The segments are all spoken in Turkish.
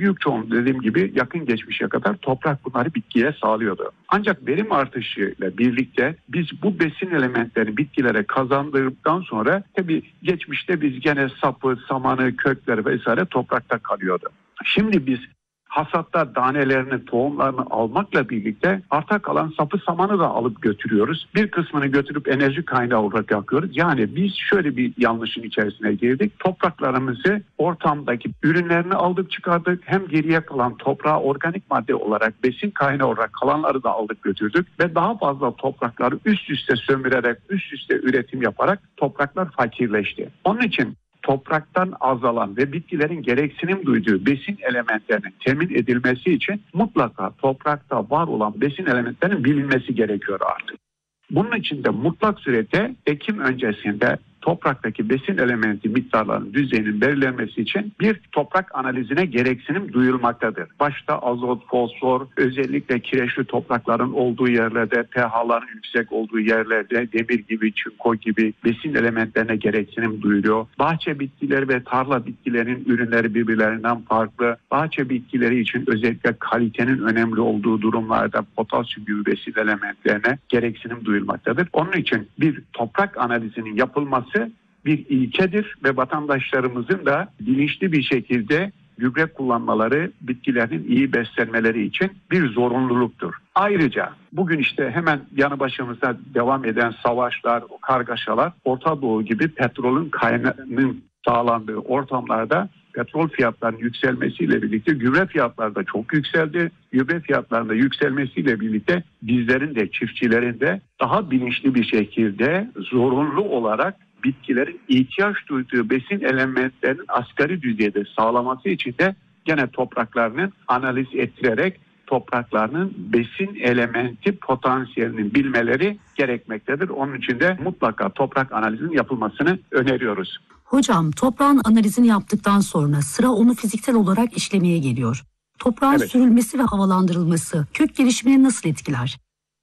büyük çoğunluğu dediğim gibi yakın geçmişe kadar toprak bunları bitkiye sağlıyordu. Ancak verim artışıyla birlikte biz bu besin elementlerini bitkilere kazandırdıktan sonra tabii geçmişte biz gene sapı, samanı, kökleri vesaire toprakta kalıyordu. Şimdi biz hasatta danelerini, tohumlarını almakla birlikte arta kalan sapı samanı da alıp götürüyoruz. Bir kısmını götürüp enerji kaynağı olarak yakıyoruz. Yani biz şöyle bir yanlışın içerisine girdik. Topraklarımızı ortamdaki ürünlerini aldık çıkardık. Hem geriye kalan toprağa organik madde olarak, besin kaynağı olarak kalanları da aldık götürdük. Ve daha fazla toprakları üst üste sömürerek, üst üste üretim yaparak topraklar fakirleşti. Onun için topraktan azalan ve bitkilerin gereksinim duyduğu besin elementlerinin temin edilmesi için mutlaka toprakta var olan besin elementlerinin bilinmesi gerekiyor artık. Bunun için de mutlak surette ekim öncesinde topraktaki besin elementi miktarlarının düzeyinin belirlenmesi için bir toprak analizine gereksinim duyulmaktadır. Başta azot, fosfor, özellikle kireçli toprakların olduğu yerlerde, pH'ların yüksek olduğu yerlerde demir gibi, çinko gibi besin elementlerine gereksinim duyuluyor. Bahçe bitkileri ve tarla bitkilerinin ürünleri birbirlerinden farklı. Bahçe bitkileri için özellikle kalitenin önemli olduğu durumlarda potasyum gibi besin elementlerine gereksinim duyulmaktadır. Onun için bir toprak analizinin yapılması bir ilkedir ve vatandaşlarımızın da bilinçli bir şekilde gübre kullanmaları, bitkilerin iyi beslenmeleri için bir zorunluluktur. Ayrıca bugün işte hemen yanı başımızda devam eden savaşlar, kargaşalar, Orta Doğu gibi petrolün kaynağının sağlandığı ortamlarda petrol fiyatlarının yükselmesiyle birlikte gübre fiyatları da çok yükseldi. Gübre fiyatlarının da yükselmesiyle birlikte bizlerin de çiftçilerin de daha bilinçli bir şekilde zorunlu olarak bitkilerin ihtiyaç duyduğu besin elementlerinin asgari düzeyde sağlaması için de gene topraklarının analiz ettirerek topraklarının besin elementi potansiyelini bilmeleri gerekmektedir. Onun için de mutlaka toprak analizinin yapılmasını öneriyoruz. Hocam, toprağın analizini yaptıktan sonra sıra onu fiziksel olarak işlemeye geliyor. Toprağın sürülmesi ve havalandırılması kök gelişimini nasıl etkiler?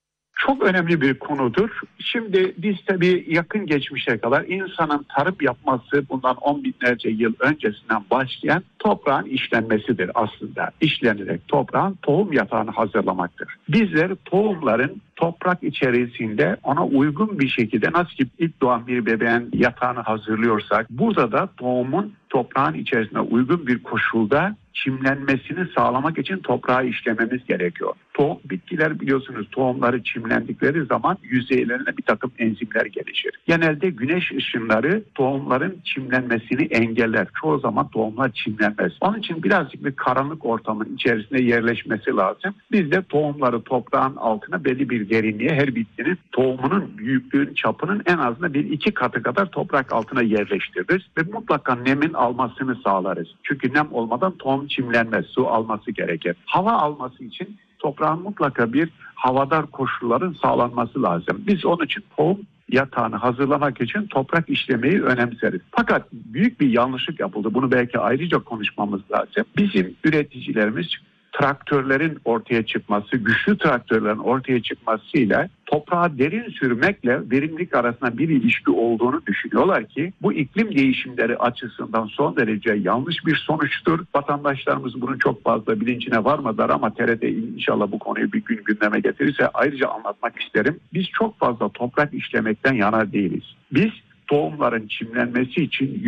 Çok önemli bir konudur. Şimdi biz tabii yakın geçmişe kadar insanın tarım yapması bundan 10 binlerce yıl öncesinden başlayan toprağın işlenmesidir aslında. İşlenerek toprağın tohum yatağını hazırlamaktır. Bizler tohumların toprak içerisinde ona uygun bir şekilde nasıl ki ilk doğan bir bebeğin yatağını hazırlıyorsak burada da tohumun toprağın içerisine uygun bir koşulda çimlenmesini sağlamak için toprağı işlememiz gerekiyor. Bitkiler biliyorsunuz tohumları çimlendikleri zaman yüzeylerine bir takım enzimler gelişir. Genelde güneş ışınları tohumların çimlenmesini engeller. Çoğu zaman tohumlar çimlenmez. Onun için birazcık bir karanlık ortamın içerisine yerleşmesi lazım. Biz de tohumları toprağın altına belli bir derinliğe her bitkinin tohumunun büyüklüğünün çapının en azından 1-2 katı kadar toprak altına yerleştiririz ve mutlaka nemin almasını sağlarız. Çünkü nem olmadan tohum çimlenmez, su alması gerekir. Hava alması için toprağın mutlaka bir havadar koşulların sağlanması lazım. Biz onun için tohum yatağını hazırlamak için toprak işlemeyi önemseriz. Fakat büyük bir yanlışlık yapıldı. Bunu belki ayrıca konuşmamız lazım. Bizim üreticilerimiz traktörlerin ortaya çıkması, güçlü traktörlerin ortaya çıkmasıyla toprağa derin sürmekle verimlilik arasında bir ilişki olduğunu düşünüyorlar ki bu iklim değişimleri açısından son derece yanlış bir sonuçtur. Vatandaşlarımız bunun çok fazla bilincine varmadılar ama TRT inşallah bu konuyu bir gün gündeme getirirse ayrıca anlatmak isterim. Biz çok fazla toprak işlemekten yana değiliz. Biz tohumların çimlenmesi için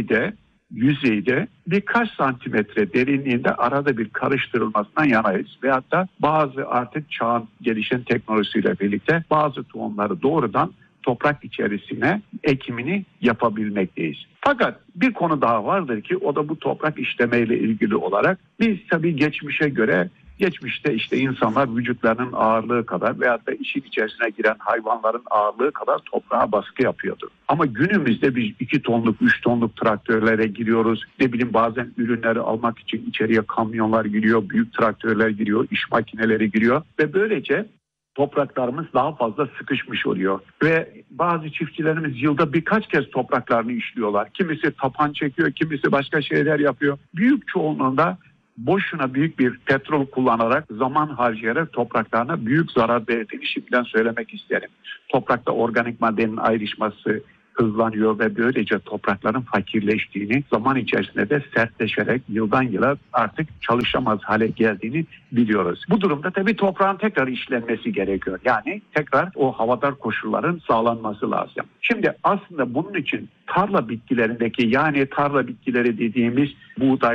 yüzeyde birkaç santimetre derinliğinde arada bir karıştırılmasından yanayız. Veyahut da bazı artık çağın gelişen teknolojisiyle birlikte bazı tohumları doğrudan toprak içerisine ekimini yapabilmekteyiz. Fakat bir konu daha vardır ki o da bu toprak işlemeyle ilgili olarak biz tabii geçmişte işte insanlar vücutlarının ağırlığı kadar veyahut da işin içerisine giren hayvanların ağırlığı kadar toprağa baskı yapıyordu. Ama günümüzde biz 2 tonluk, 3 tonluk traktörlere giriyoruz. Bazen ürünleri almak için içeriye kamyonlar giriyor, büyük traktörler giriyor, iş makineleri giriyor ve böylece topraklarımız daha fazla sıkışmış oluyor. Ve bazı çiftçilerimiz yılda birkaç kez topraklarını işliyorlar. Kimisi tapan çekiyor, kimisi başka şeyler yapıyor. Büyük çoğunluğunda boşuna büyük bir petrol kullanarak, zaman harcayarak topraklarına büyük zarar verdiğini şimdiden söylemek isterim. Toprakta organik maddenin ayrışması, hızlanıyor ve böylece toprakların fakirleştiğini, zaman içerisinde de sertleşerek yıldan yıla artık çalışamaz hale geldiğini biliyoruz. Bu durumda tabii toprağın tekrar işlenmesi gerekiyor. Yani tekrar o havadar koşulların sağlanması lazım. Şimdi aslında bunun için tarla bitkilerindeki, yani tarla bitkileri dediğimiz buğday,